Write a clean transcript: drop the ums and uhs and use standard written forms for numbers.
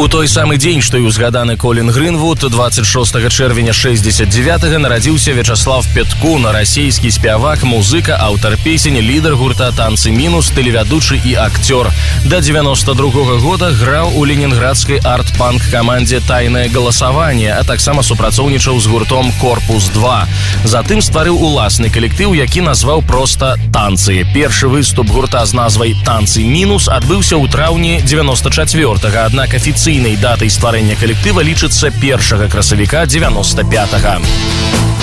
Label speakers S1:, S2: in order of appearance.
S1: У той самы дзень, што і узгаданы Колін Грынвуд, 26 чэрвеня 69-го нарадзіўся Вячаслав Петкун, расійскі спявак, музыка, аўтар песень, лідар гурта «Танцы мінус», тэлевядучы і акцёр. До 92-го года граў у ленінградскай арт-панк камандзе «Тайнае галасаванне», а таксама супрацоўнічаў з гуртом «Корпус-2». Затым стварыў уласны калектыў, які назваў проста «Танцы». Першы выступ гурта з назвай «Танцы мінус» адбыўся ў траўні 94-го, аднак афіцыйнай датай стварэння калектыва лічыцца 1 красавіка 95-го.